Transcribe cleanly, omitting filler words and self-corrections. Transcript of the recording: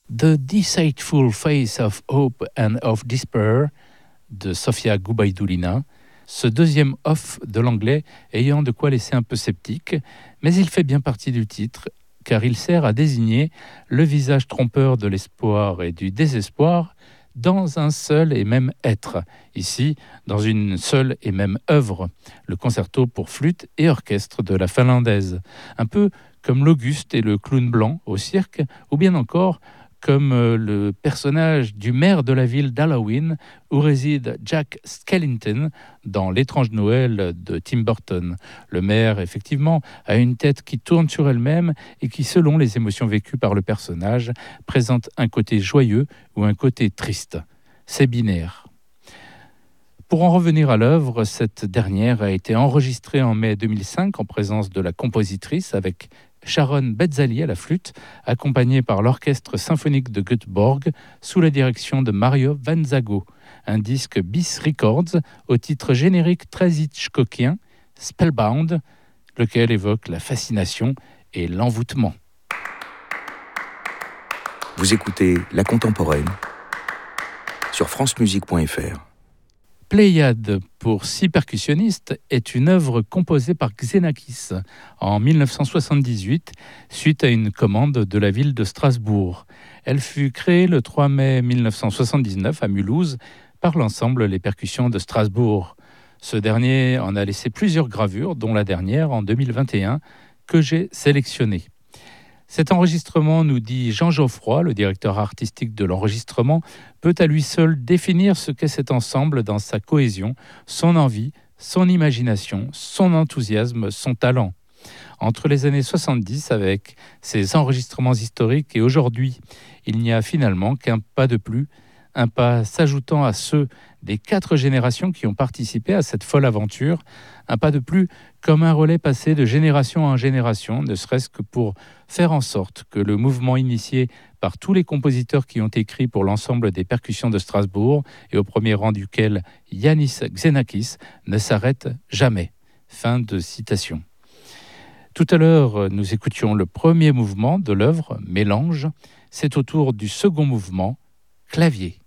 The Deceitful Face of Hope and of Despair de Sofia Gubaidoulina, ce deuxième off de l'anglais ayant de quoi laisser un peu sceptique, mais il fait bien partie du titre car il sert à désigner le visage trompeur de l'espoir et du désespoir dans un seul et même être, ici dans une seule et même œuvre, le concerto pour flûte et orchestre de la finlandaise, un peu comme l'Auguste et le clown blanc au cirque, ou bien encore comme le personnage du maire de la ville d'Halloween où réside Jack Skellington dans L'étrange Noël de Tim Burton. Le maire, effectivement, a une tête qui tourne sur elle-même et qui, selon les émotions vécues par le personnage, présente un côté joyeux ou un côté triste. C'est binaire. Pour en revenir à l'œuvre, cette dernière a été enregistrée en mai 2005 en présence de la compositrice avec Sharon Betzali à la flûte, accompagnée par l'Orchestre symphonique de Göteborg sous la direction de Mario Vanzago. Un disque Bis Records au titre générique très hitchcockien, Spellbound, lequel évoque la fascination et l'envoûtement. Vous écoutez La Contemporaine sur francemusique.fr. Pléiade pour 6 percussionnistes est une œuvre composée par Xenakis en 1978 suite à une commande de la ville de Strasbourg. Elle fut créée le 3 mai 1979 à Mulhouse par l'ensemble Les Percussions de Strasbourg. Ce dernier en a laissé plusieurs gravures, dont la dernière en 2021 que j'ai sélectionnée. Cet enregistrement, nous dit Jean Geoffroy, le directeur artistique de l'enregistrement, peut à lui seul définir ce qu'est cet ensemble dans sa cohésion, son envie, son imagination, son enthousiasme, son talent. Entre les années 70, avec ses enregistrements historiques, et aujourd'hui, il n'y a finalement qu'un pas de plus, un pas s'ajoutant à ceux des 4 générations qui ont participé à cette folle aventure, un pas de plus comme un relais passé de génération en génération, ne serait-ce que pour faire en sorte que le mouvement initié par tous les compositeurs qui ont écrit pour l'ensemble des percussions de Strasbourg, et au premier rang duquel Yanis Xenakis, ne s'arrête jamais. Fin de citation. Tout à l'heure, nous écoutions le premier mouvement de l'œuvre, Mélange. C'est au tour du second mouvement, Clavier.